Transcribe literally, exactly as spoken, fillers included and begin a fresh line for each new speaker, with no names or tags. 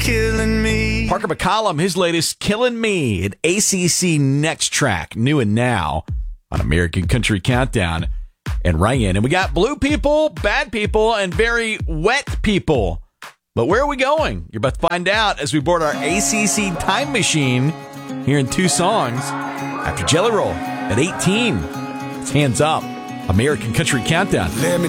killing me.
Parker McCollum, his latest, Killing Me, an A C C Next track, new and now on American Country Countdown and Ryan. And we got blue people, bad people, and very wet people. But where are we going? You're about to find out as we board our A C C time machine here in two songs after Jelly Roll at eighteen. It's Hands Up, American Country Countdown.
Let me